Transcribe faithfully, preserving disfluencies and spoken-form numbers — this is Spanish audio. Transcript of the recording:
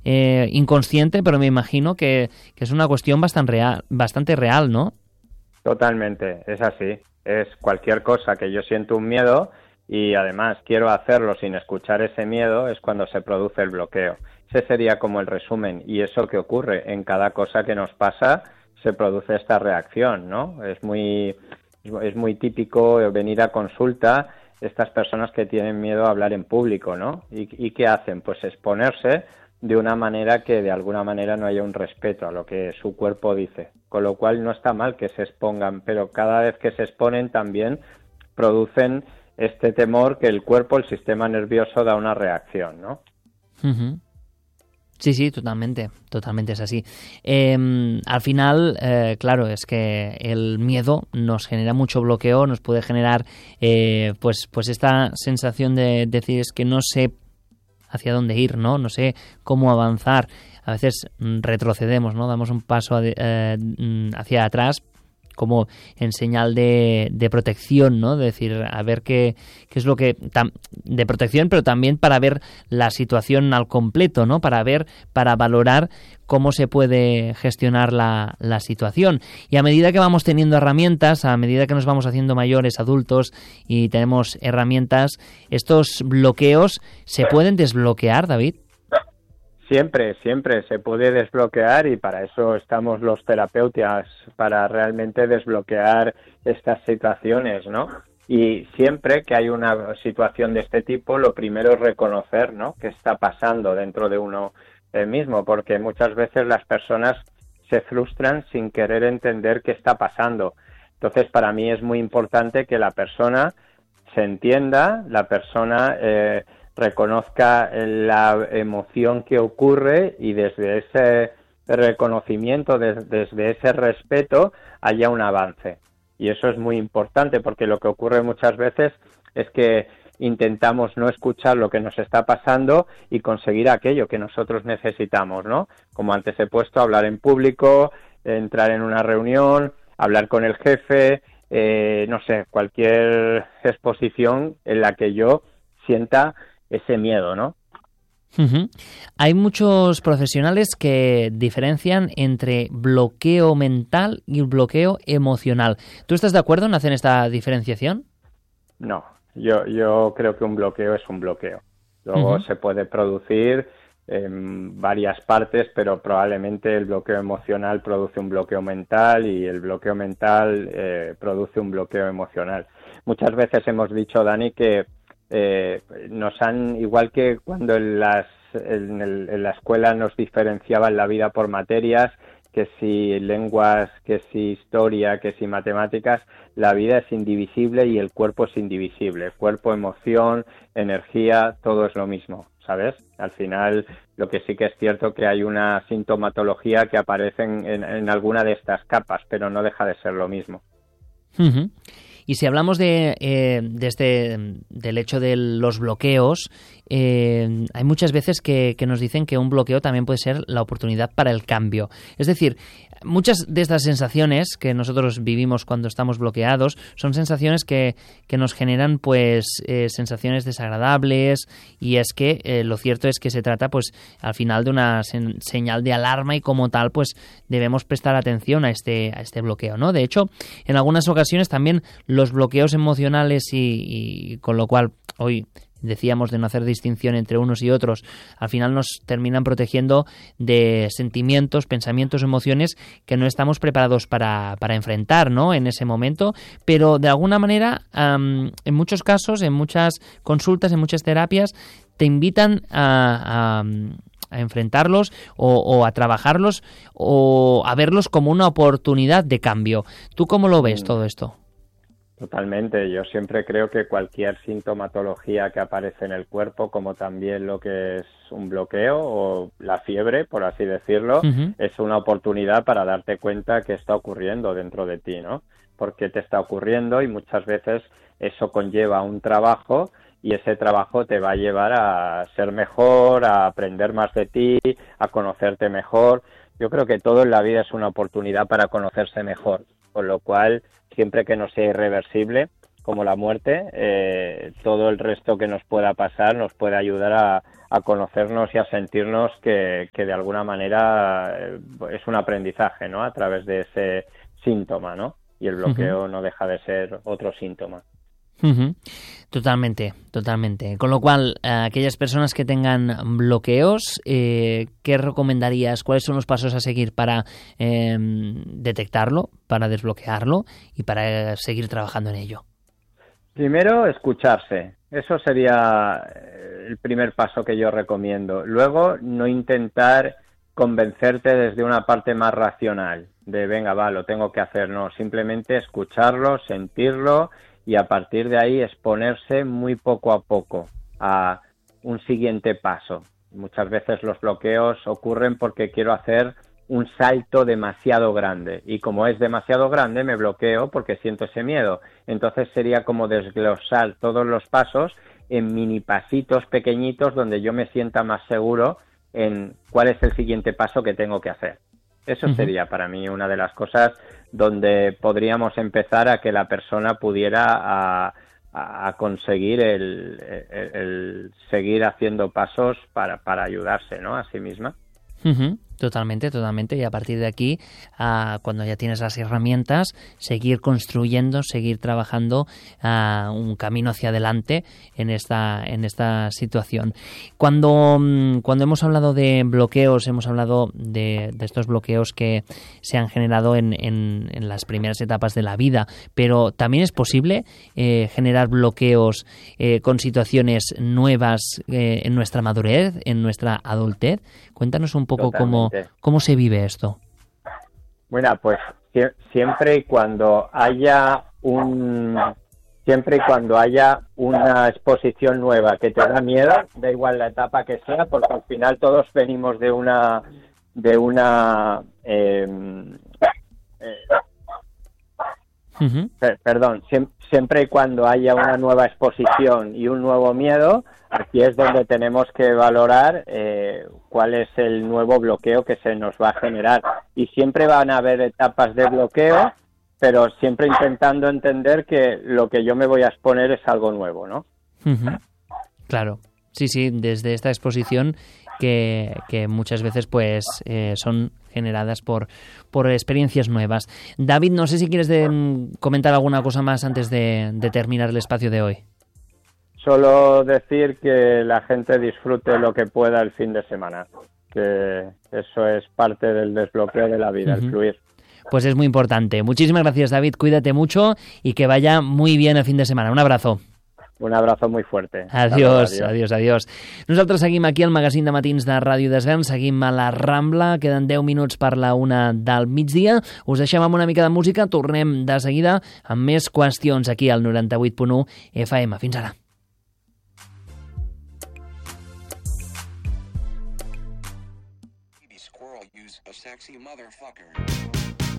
eh, inconsciente, pero me imagino que, que es una cuestión bastante real, bastante real, ¿no? Totalmente, es así. Es cualquier cosa que yo siento un miedo y además quiero hacerlo sin escuchar ese miedo, es cuando se produce el bloqueo. Ese sería como el resumen. Y eso que ocurre en cada cosa que nos pasa, se produce esta reacción, ¿no? Es muy, es muy típico venir a consulta estas personas que tienen miedo a hablar en público, ¿no? ¿Y, y qué hacen? Pues exponerse de una manera que de alguna manera no haya un respeto a lo que su cuerpo dice. Con lo cual no está mal que se expongan, pero cada vez que se exponen también producen este temor que el cuerpo, el sistema nervioso da una reacción, ¿no? Uh-huh. Sí, sí, totalmente, totalmente es así. Eh, al final, eh, claro, es que el miedo nos genera mucho bloqueo, nos puede generar eh, pues, pues esta sensación de decir es que no sé hacia dónde ir, ¿no? No sé cómo avanzar. A veces retrocedemos, ¿no? Damos un paso eh, hacia atrás como en señal de, de protección, ¿no? De decir, a ver qué, qué es lo que... Tam, de protección, pero también para ver la situación al completo, ¿no? Para ver, para valorar cómo se puede gestionar la, la situación. Y a medida que vamos teniendo herramientas, a medida que nos vamos haciendo mayores, adultos, y tenemos herramientas, estos bloqueos se pueden desbloquear, David. Siempre, siempre se puede desbloquear y para eso estamos los terapeutas, para realmente desbloquear estas situaciones, ¿no? Y siempre que hay una situación de este tipo, lo primero es reconocer, ¿no?, qué está pasando dentro de uno mismo, porque muchas veces las personas se frustran sin querer entender qué está pasando. Entonces, para mí es muy importante que la persona se entienda, la persona... Eh, reconozca la emoción que ocurre y desde ese reconocimiento, desde, desde ese respeto, haya un avance. Y eso es muy importante porque lo que ocurre muchas veces es que intentamos no escuchar lo que nos está pasando y conseguir aquello que nosotros necesitamos, ¿no? Como antes he puesto, hablar en público, entrar en una reunión, hablar con el jefe, eh, no sé, cualquier exposición en la que yo sienta ese miedo, ¿no? Uh-huh. Hay muchos profesionales que diferencian entre bloqueo mental y bloqueo emocional. ¿Tú estás de acuerdo en hacer esta diferenciación? No, yo, yo creo que un bloqueo es un bloqueo. Luego uh-huh. se puede producir en varias partes, pero probablemente el bloqueo emocional produce un bloqueo mental y el bloqueo mental eh, produce un bloqueo emocional. Muchas veces hemos dicho, Dani, que Eh, nos han, igual que cuando en, las, en, el, en la escuela nos diferenciaban la vida por materias, que si lenguas, que si historia, que si matemáticas, la vida es indivisible y el cuerpo es indivisible. Cuerpo, emoción, energía, todo es lo mismo, ¿sabes? Al final, lo que sí que es cierto que hay una sintomatología que aparece en, en, en alguna de estas capas, pero no deja de ser lo mismo. Uh-huh. Y si hablamos de, eh, de este, del hecho de los bloqueos, eh, hay muchas veces que, que nos dicen que un bloqueo también puede ser la oportunidad para el cambio. Es decir, muchas de estas sensaciones que nosotros vivimos cuando estamos bloqueados son sensaciones que, que nos generan pues eh, sensaciones desagradables, y es que eh, lo cierto es que se trata pues al final de una sen- señal de alarma y como tal pues debemos prestar atención a este, a este bloqueo, ¿no? De hecho, en algunas ocasiones también los bloqueos emocionales y, y con lo cual hoy decíamos de no hacer distinción entre unos y otros, al final nos terminan protegiendo de sentimientos, pensamientos, emociones que no estamos preparados para, para enfrentar, ¿no?, en ese momento, pero de alguna manera, um, en muchos casos, en muchas consultas, en muchas terapias, te invitan a... a a enfrentarlos o, o a trabajarlos o a verlos como una oportunidad de cambio. ¿Tú cómo lo ves todo esto? Totalmente. Yo siempre creo que cualquier sintomatología que aparece en el cuerpo, como también lo que es un bloqueo o la fiebre, por así decirlo, uh-huh. es una oportunidad para darte cuenta que está ocurriendo dentro de ti, ¿no? Porque te está ocurriendo y muchas veces eso conlleva un trabajo y ese trabajo te va a llevar a ser mejor, a aprender más de ti, a conocerte mejor. Yo creo que todo en la vida es una oportunidad para conocerse mejor, con lo cual, siempre que no sea irreversible, como la muerte, eh, todo el resto que nos pueda pasar nos puede ayudar a, a conocernos y a sentirnos que, que de alguna manera eh, es un aprendizaje, ¿no? A través de ese síntoma, ¿no? Y el bloqueo uh-huh. no deja de ser otro síntoma. Uh-huh. Totalmente, totalmente. Con lo cual, eh, aquellas personas que tengan bloqueos, eh, ¿qué recomendarías? ¿Cuáles son los pasos a seguir para eh, detectarlo, para desbloquearlo y para eh, seguir trabajando en ello? Primero, escucharse. Eso sería el primer paso que yo recomiendo. Luego, no intentar convencerte desde una parte más racional, de venga, va, lo tengo que hacer. No, simplemente escucharlo, sentirlo y a partir de ahí exponerse muy poco a poco a un siguiente paso. Muchas veces los bloqueos ocurren porque quiero hacer un salto demasiado grande y como es demasiado grande me bloqueo porque siento ese miedo. Entonces sería como desglosar todos los pasos en mini pasitos pequeñitos donde yo me sienta más seguro en cuál es el siguiente paso que tengo que hacer. Eso uh-huh. sería para mí una de las cosas donde podríamos empezar a que la persona pudiera a, a conseguir el, el, el seguir haciendo pasos para, para ayudarse, ¿no? A sí misma. Uh-huh. Totalmente, totalmente. Y a partir de aquí, uh, cuando ya tienes las herramientas, seguir construyendo, seguir trabajando uh, un camino hacia adelante en esta en esta situación. Cuando, cuando hemos hablado de bloqueos, hemos hablado de, de estos bloqueos que se han generado en, en, en las primeras etapas de la vida, pero también es posible eh, generar bloqueos eh, con situaciones nuevas eh, en nuestra madurez, en nuestra adultez. Cuéntanos un poco cómo ¿Cómo se vive esto? Bueno, pues siempre y cuando haya un siempre y cuando haya una exposición nueva que te da miedo, da igual la etapa que sea, porque al final todos venimos de una de una eh, eh, uh-huh. per, perdón, siempre, siempre y cuando haya una nueva exposición y un nuevo miedo, aquí es donde tenemos que valorar eh, cuál es el nuevo bloqueo que se nos va a generar. Y siempre van a haber etapas de bloqueo, pero siempre intentando entender que lo que yo me voy a exponer es algo nuevo, ¿no? Uh-huh. Claro, sí, sí, desde esta exposición que, que muchas veces pues eh, son generadas por, por experiencias nuevas. David, no sé si quieres de, comentar alguna cosa más antes de, de terminar el espacio de hoy. Solo decir que la gente disfrute lo que pueda el fin de semana, que eso es parte del desbloqueo de la vida, uh-huh. el fluir. Pues es muy importante. Muchísimas gracias, David, cuídate mucho y que vaya muy bien el fin de semana. Un abrazo. Un abrazo muy fuerte. Adiós, adiós, adiós, adiós. Nosaltres seguim aquí al magazín de matins de Ràdio Desvern, seguim a la Rambla, queden deu minuts per la una del migdia. Us deixem amb una mica de música, tornem de seguida amb més qüestions aquí al noranta-vuit punt u F M. Fins ara. Sexy motherfucker.